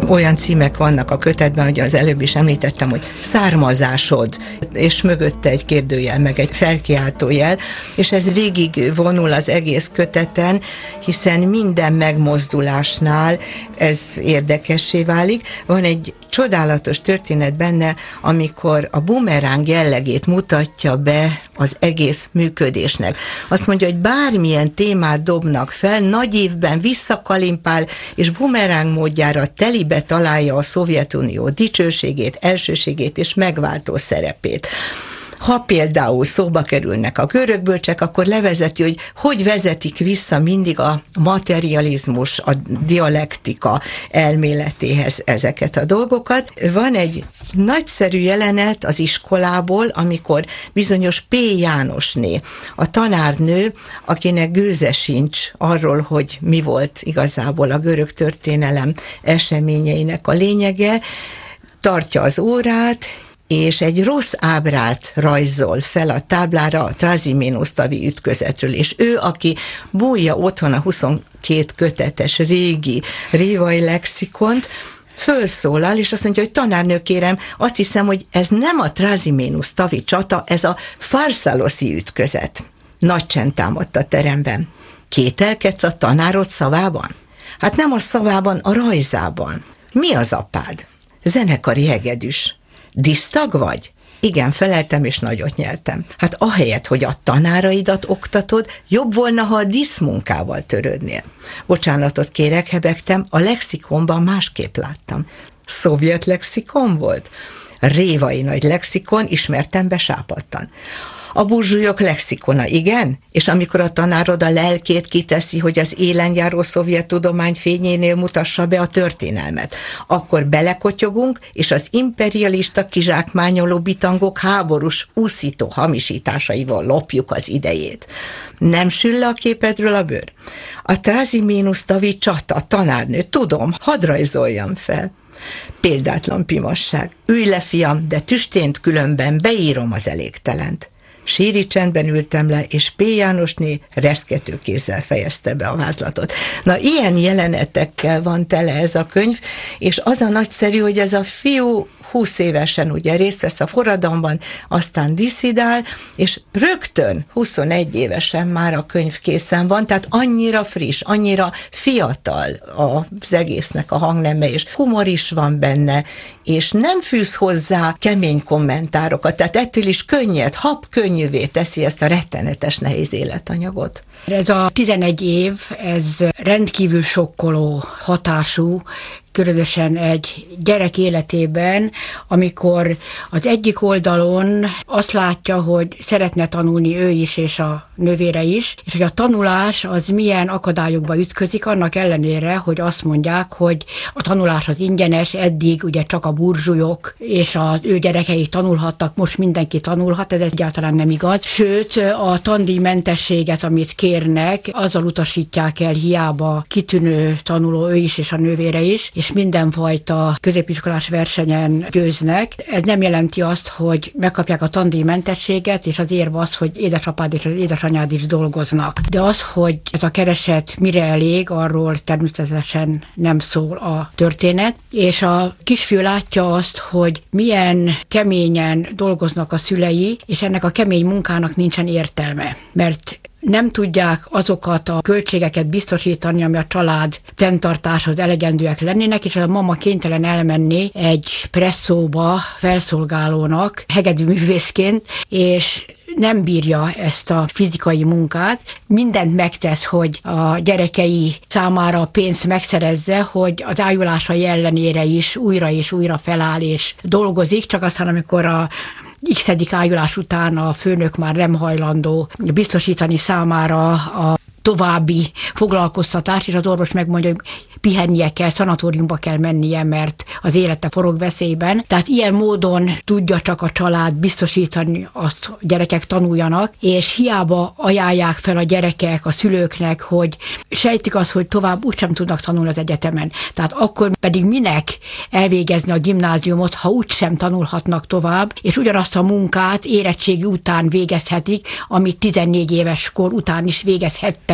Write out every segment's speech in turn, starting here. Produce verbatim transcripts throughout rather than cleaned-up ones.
Olyan címek vannak a kötetben, hogy az előbb is említettem, hogy származásod, és mögötte egy kérdőjel, meg egy felkiáltójel, és ez végig vonul az egész köteten, hiszen minden megmozdulásnál ez érdekessé válik. Van egy csodálatos történet benne, amikor a bumeráng jellegét mutatja be az egész működésnek. Azt mondja, hogy bármilyen témát dobnak fel, nagy évben visszakalimpál, és bumeráng módjára telibe találja a Szovjetunió dicsőségét, elsőségét és megváltó szerepét. Ha például szóba kerülnek a görög bölcsek, akkor levezeti, hogy hogy vezetik vissza mindig a materializmus, a dialektika elméletéhez ezeket a dolgokat. Van egy nagyszerű jelenet az iskolából, amikor bizonyos P. Jánosné, a tanárnő, akinek gőze sincs arról, hogy mi volt igazából a görög történelem eseményeinek a lényege, tartja az órát, és egy rossz ábrát rajzol fel a táblára a Trasiménosztavi ütközetről, és ő, aki bújja otthon a huszonkét kötetes régi révai lexikont, fölszólal, és azt mondja, hogy tanárnő, kérem, azt hiszem, hogy ez nem a Trasiménosztavi csata, ez a Farszaloszi ütközet. Nagy csend támadt a teremben. Kételkedsz a tanárod szavában? Hát nem a szavában, a rajzában. Mi az apád? Zenekari hegedűs. Disztag vagy? Igen, feleltem, és nagyot nyeltem. Hát ahelyett, hogy a tanáraidat oktatod, jobb volna, ha a diszmunkával törődnél. Bocsánatot kérek, hebegtem, a lexikonban másképp láttam. Szovjet lexikon volt? Révai nagy lexikon, ismertem be sápadtan. A burzsúlyok lexikona, igen? És amikor a tanárod a lelkét kiteszi, hogy az élenjáró szovjet tudomány fényénél mutassa be a történelmet, akkor belekotyogunk, és az imperialista kizsákmányoló bitangok háborús úszító hamisításaival lopjuk az idejét. Nem sül le a képedről a bőr? A Trasiménosztavi csata, tanárnő, tudom, hadd rajzoljam fel. Példátlan pimasság. Ülj le, fiam, de tüstént különben beírom az elégtelent. Síri csendben ültem le, és P. Jánosné reszkető kézzel fejezte be a vázlatot. Na, ilyen jelenetekkel van tele ez a könyv, és az a nagyszerű, hogy ez a fiú húsz évesen ugye részt vesz a forradalomban, aztán disszidál, és rögtön huszonegy évesen már a könyv készen van, tehát annyira friss, annyira fiatal az egésznek a hangneme, és humor is van benne, és nem fűz hozzá kemény kommentárokat, tehát ettől is könnyed, habkönnyűvé teszi ezt a rettenetes nehéz életanyagot. Ez a tizenegy év, ez rendkívül sokkoló hatású, különösen egy gyerek életében, amikor az egyik oldalon azt látja, hogy szeretne tanulni ő is, és a nővére is, és hogy a tanulás az milyen akadályokba ütközik, annak ellenére, hogy azt mondják, hogy a tanulás az ingyenes, eddig ugye csak a burzsujok és az ő gyerekeik tanulhattak, most mindenki tanulhat, ez egyáltalán nem igaz. Sőt, a tandíjmentességet, amit kérnek, azzal utasítják el, hiába kitűnő tanuló ő is, és a nővére is, és mindenfajta középiskolás versenyen győznek. Ez nem jelenti azt, hogy megkapják a tandíjmentességet, és az érv az, hogy édesapád és az édesanyád is dolgoznak. De az, hogy ez a kereset mire elég, arról természetesen nem szól a történet. És a kisfiú látja azt, hogy milyen keményen dolgoznak a szülei, és ennek a kemény munkának nincsen értelme. Mert nem tudják azokat a költségeket biztosítani, ami a család fenntartáshoz elegendőek lennének, és a mama kénytelen elmenni egy presszóba felszolgálónak, hegedűművészként, és nem bírja ezt a fizikai munkát, mindent megtesz, hogy a gyerekei számára a pénzt megszerezze, hogy az ájulásai ellenére is újra és újra feláll és dolgozik, csak aztán amikor a x-edik ájulás után a főnök már nem hajlandó biztosítani számára a további foglalkoztatás, és az orvos megmondja, hogy pihennie kell, szanatóriumba kell mennie, mert az élete forog veszélyben. Tehát ilyen módon tudja csak a család biztosítani, azt a gyerekek tanuljanak, és hiába ajánlják fel a gyerekek a szülőknek, hogy sejtik azt, hogy tovább úgysem tudnak tanulni az egyetemen. Tehát akkor pedig minek elvégezni a gimnáziumot, ha úgysem tanulhatnak tovább, és ugyanazt a munkát érettségi után végezhetik, amit tizennégy éves kor után is végezhettek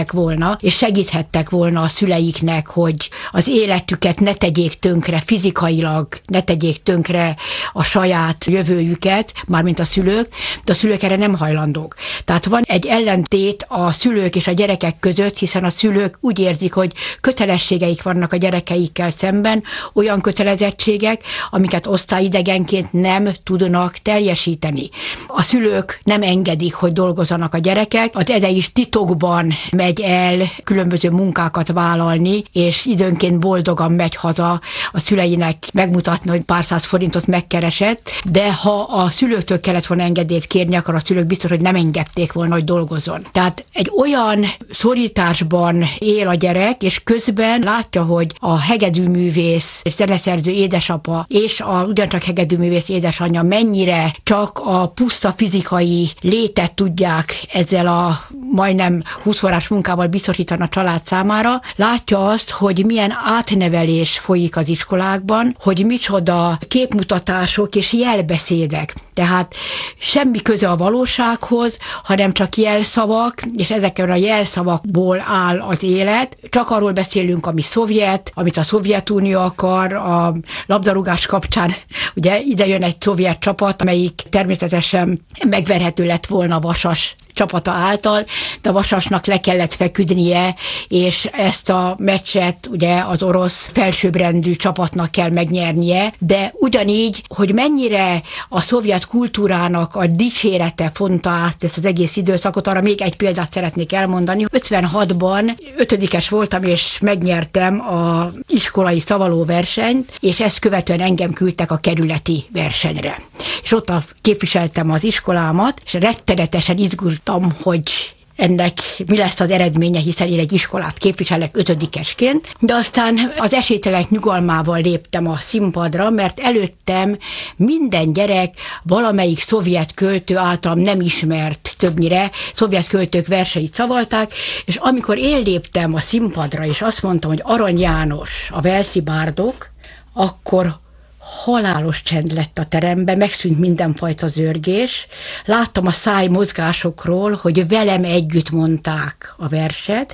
lehettek volna, és segíthettek volna a szüleiknek, hogy az életüket ne tegyék tönkre, fizikailag ne tegyék tönkre a saját jövőjüket, mármint a szülők, de a szülők erre nem hajlandók. Tehát van egy ellentét a szülők és a gyerekek között, hiszen a szülők úgy érzik, hogy kötelességeik vannak a gyerekeikkel szemben, olyan kötelezettségek, amiket osztályidegenként nem tudnak teljesíteni. A szülők nem engedik, hogy dolgozzanak a gyerekek, az ede is titokban megy el különböző munkákat vállalni, és időnként boldogan megy haza a szüleinek megmutatni, hogy pár száz forintot megkeresett, de ha a szülőktől kellett volna engedélyt kérni, akkor a szülők biztos, hogy nem engedték volna, hogy dolgozzon. Tehát egy olyan szorításban él a gyerek, és közben látja, hogy a hegedűművész és zeneszerző édesapa és a ugyancsak hegedűművész édesanyja mennyire csak a puszta fizikai létet tudják ezzel a majdnem húsz órás munkával biztosítani a család számára, látja azt, hogy milyen átnevelés folyik az iskolákban, hogy micsoda képmutatások és jelbeszédek. Tehát semmi köze a valósághoz, hanem csak jelszavak, és ezeken a jelszavakból áll az élet. Csak arról beszélünk, ami szovjet, amit a Szovjetunió akar, a labdarúgás kapcsán ugye ide jön egy szovjet csapat, amelyik természetesen megverhető lett volna a Vasas csapata által, de a Vasasnak le kellett feküdnie, és ezt a meccset ugye az orosz felsőbbrendű csapatnak kell megnyernie, de ugyanígy, hogy mennyire a szovjet kultúrának a dicsérete fonta át ezt az egész időszakot, arra még egy példát szeretnék elmondani. ötvenhatban ötödikes voltam, és megnyertem az iskolai szavalóversenyt, és ezt követően engem küldtek a kerületi versenyre. És ott képviseltem az iskolámat, és rettenetesen izgultam, hogy ennek mi lesz az eredménye, hiszen én egy iskolát képviselek ötödikesként, de aztán az esélytelenek nyugalmával léptem a színpadra, mert előttem minden gyerek valamelyik szovjet költő általam nem ismert többnyire, szovjet költők verseit szavalták, és amikor én léptem a színpadra, és azt mondtam, hogy Arany János, a Velszi bárdok, akkor halálos csend lett a teremben, megszűnt mindenfajta zörgés. Láttam a száj mozgásokról, hogy velem együtt mondták a verset,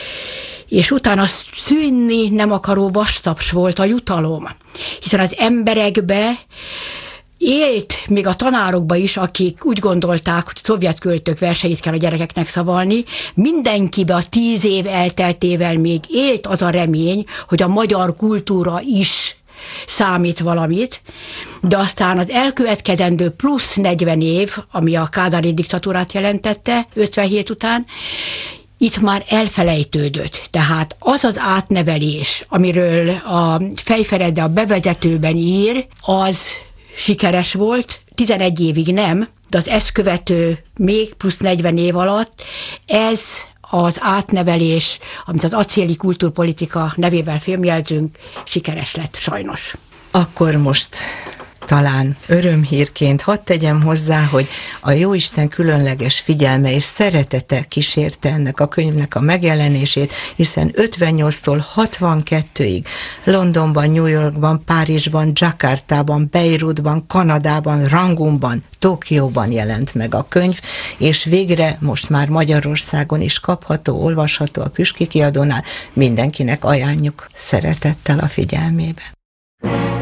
és utána szűnni nem akaró vastaps volt a jutalom, hiszen az emberekbe élt, még a tanárokba is, akik úgy gondolták, hogy szovjet költők verseit kell a gyerekeknek szavalni, mindenkibe a tíz év elteltével még élt az a remény, hogy a magyar kultúra is számít valamit, de aztán az elkövetkezendő plusz negyven év, ami a kádári diktatúrát jelentette ötvenhét után, itt már elfelejtődött. Tehát az az átnevelés, amiről a Fejferede a bevezetőben ír, az sikeres volt, tizenegy évig nem, de az ezt követő még plusz negyven év alatt ez az átnevelés, amit az acéli kultúrpolitika nevével filmjelzünk, sikeres lett sajnos. Akkor most talán örömhírként hadd tegyem hozzá, hogy a Jóisten különleges figyelme és szeretete kísérte ennek a könyvnek a megjelenését, hiszen ötvennyolctól hatvankettőig Londonban, New Yorkban, Párizsban, Jakartában, Beirutban, Kanadában, Rangoonban, Tokióban jelent meg a könyv, és végre most már Magyarországon is kapható, olvasható a Püspöki Kiadónál. Mindenkinek ajánljuk szeretettel a figyelmébe.